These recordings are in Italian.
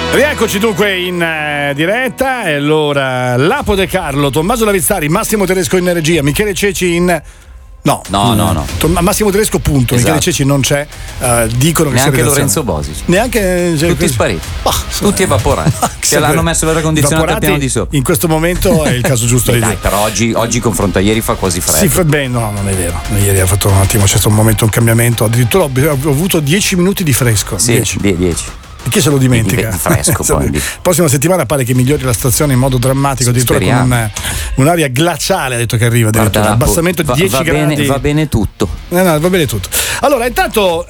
Rieccoci dunque in diretta. E allora Lapo De Carlo, Tommaso Lavizzari, Massimo Tedesco in regia, Michele Ceci in... No. Massimo Tedesco punto, esatto. Michele Ceci non c'è, dicono che neanche Lorenzo Bosi, neanche tutti spariti, tutti evaporati. Se l'hanno messo l'aria condizionata al piano di sopra. In questo momento è il caso giusto di dire. Però oggi confronto a ieri fa quasi freddo. Sì, beh, no, non è vero. Ieri ha fatto un attimo, c'è stato un momento, un cambiamento. Addirittura ho avuto 10 minuti di fresco. Sì, 10. Chi se lo dimentica? Fresco poi. Prossima settimana pare che migliori la stazione in modo drammatico, addirittura con un'aria glaciale, ha detto che arriva, addirittura abbassamento di 10 gradi. Va bene tutto. No, va bene tutto. Allora, intanto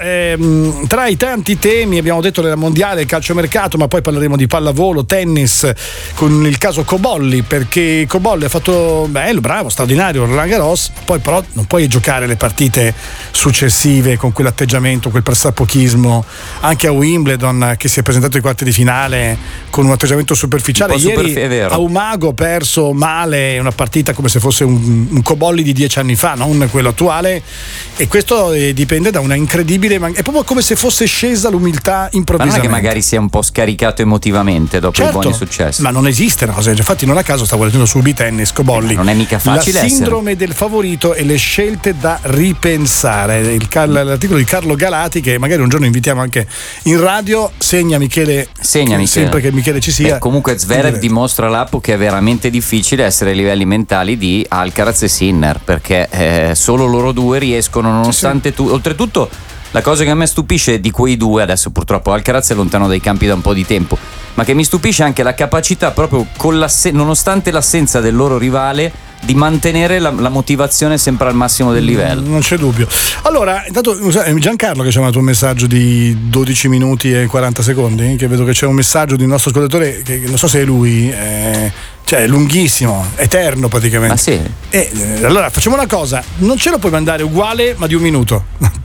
tra i tanti temi abbiamo detto della mondiale, il calciomercato, ma poi parleremo di pallavolo, tennis, con il caso Cobolli, perché Cobolli ha fatto bello, bravo, straordinario Roland Garros, poi però non puoi giocare le partite successive con quell'atteggiamento, quel pressapochismo, anche a Wimbledon, che si è presentato ai quarti di finale con un atteggiamento superficiale. Ieri a Umago ha perso male una partita come se fosse un Cobolli di 10 anni fa, non quello attuale, e questo dipende da una incredibile è proprio come se fosse scesa l'umiltà improvvisamente. Ma non è che magari sia un po' scaricato emotivamente dopo i buoni successi? Ma non esiste una cosa, infatti non a caso stavo leggendo su B-Tennis Cobolli, non è mica facile la sindrome del favorito e le scelte da ripensare, l'articolo di Carlo Galati, che magari un giorno invitiamo anche in radio. Segna Michele. Sempre che Michele ci sia. Comunque Zverev dimostra all'Apo che è veramente difficile essere ai livelli mentali di Alcaraz e Sinner, perché solo loro due riescono, nonostante oltretutto la cosa che a me stupisce di quei due, adesso purtroppo Alcaraz è lontano dai campi da un po' di tempo, ma che mi stupisce anche la capacità proprio nonostante l'assenza del loro rivale di mantenere la motivazione sempre al massimo del livello. Non c'è dubbio. Allora, intanto è Giancarlo che ci ha mandato un messaggio di 12 minuti e 40 secondi, che vedo che c'è un messaggio di un nostro ascoltatore che non so se è lui, cioè è lunghissimo, eterno praticamente. Ma sì. Allora facciamo una cosa, non ce lo puoi mandare uguale ma di un minuto.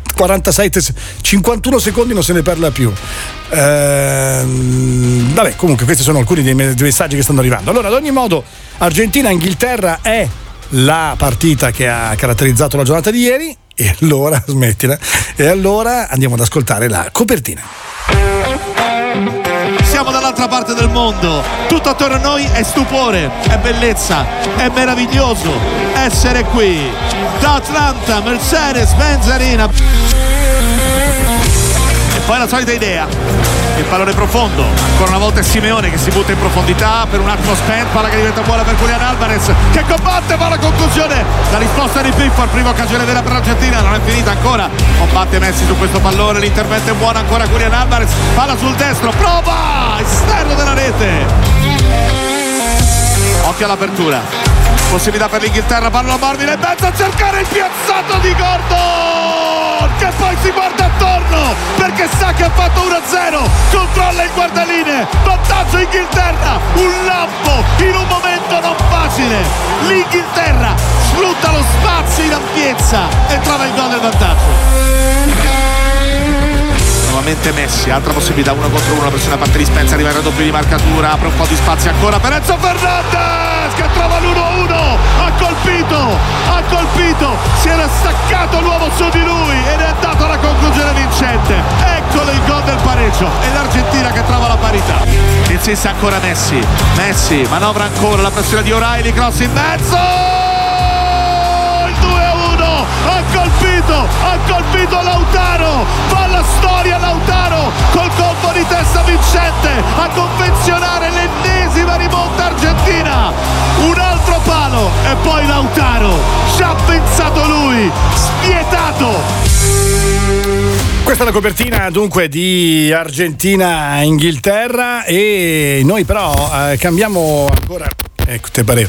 51 secondi non se ne parla più. Vabbè, comunque questi sono alcuni dei messaggi che stanno arrivando. Allora, ad ogni modo, Argentina-Inghilterra è la partita che ha caratterizzato la giornata di ieri, e allora smettila, e allora andiamo ad ascoltare la copertina. Siamo dall'altra parte del mondo, tutto attorno a noi è stupore, è bellezza, è meraviglioso essere qui da Atlanta, Mercedes-Benz Arena. E poi la solita idea, il pallone profondo, ancora una volta è Simeone che si butta in profondità per un attimo spent, palla che diventa buona per Julián Álvarez che combatte, va la conclusione, la risposta di Pickford, prima occasione vera per l'Argentina, non è finita ancora, combatte Messi su questo pallone, l'intervento è buono ancora Julián Álvarez, palla sul destro, prova, esterno della rete, occhio all'apertura, possibilità per l'Inghilterra, palla a Marvin e mezzo a cercare il piazzato di Gordon che poi si guarda attorno perché sa che ha fatto 1-0, controlla il guardalinee, vantaggio Inghilterra, un lampo in un momento non facile, l'Inghilterra sfrutta lo spazio in ampiezza e trova il gol del vantaggio. Nuovamente Messi, altra possibilità, 1 contro 1, la pressione a parte di Spezia, arriva il raddoppio di marcatura, apre un po' di spazio ancora per Enzo Fernandez che trova l'1-1, ha colpito, si era staccato l'uomo su di lui ed è andato alla conclusione vincente, eccolo il gol del pareggio e l'Argentina che trova la parità. Insiste ancora Messi, manovra ancora, la pressione di O'Reilly, cross in mezzo, il 2-1, ha colpito Lautaro, fa la storia Lautaro col colpo di testa vincente a confezionare l'ennesima rimonta argentina, un altro palo e poi Lautaro, ci ha pensato lui, spietato. Questa è la copertina dunque di Argentina-Inghilterra e noi però cambiamo ancora, ecco te pareva,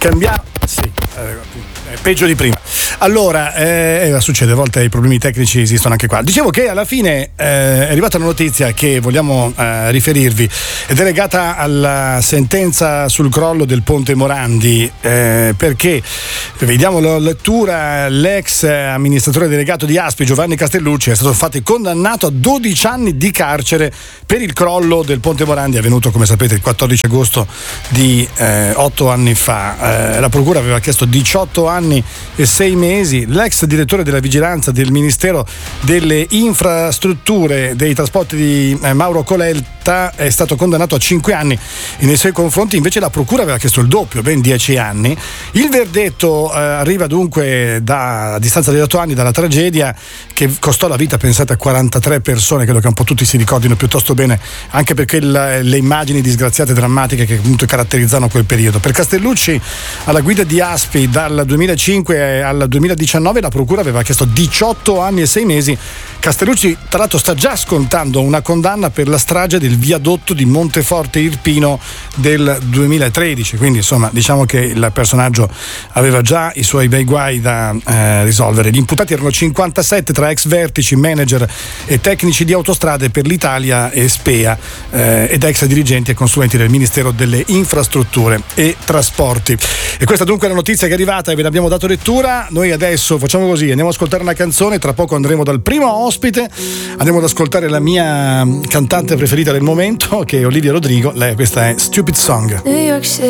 peggio di prima. Allora, succede, a volte i problemi tecnici esistono anche qua. Dicevo che alla fine è arrivata una notizia che vogliamo riferirvi ed è legata alla sentenza sul crollo del ponte Morandi, perché vediamo la lettura, l'ex amministratore delegato di ASPI Giovanni Castellucci è stato infatti condannato a 12 anni di carcere per il crollo del ponte Morandi, avvenuto come sapete il 14 agosto di 8 anni fa. La procura aveva chiesto 18 anni e 6 mesi. L'ex direttore della vigilanza del Ministero delle Infrastrutture dei Trasporti di Mauro Gatta è stato condannato a 5 anni e nei suoi confronti invece la procura aveva chiesto il doppio, ben 10 anni. Il verdetto arriva dunque a distanza di 8 anni dalla tragedia che costò la vita, pensate, a 43 persone, credo che un po' tutti si ricordino piuttosto bene, anche perché le immagini disgraziate e drammatiche che appunto caratterizzano quel periodo. Per Castellucci, alla guida di Aspi dal 2005 al 2019, la procura aveva chiesto 18 anni e 6 mesi. Castellucci tra l'altro sta già scontando una condanna per la strage del viadotto di Monteforte Irpino del 2013, quindi insomma diciamo che il personaggio aveva già i suoi bei guai da risolvere. Gli imputati erano 57 tra ex vertici, manager e tecnici di autostrade per l'Italia e SPEA ed ex dirigenti e consulenti del Ministero delle Infrastrutture e Trasporti. E questa dunque è la notizia che è arrivata e ve l'abbiamo dato lettura. Noi adesso facciamo così, andiamo ad ascoltare una canzone, tra poco andremo dal primo ospite, andiamo ad ascoltare la mia cantante preferita del momento, che è Olivia Rodrigo. Questa è Stupid Song. New York City.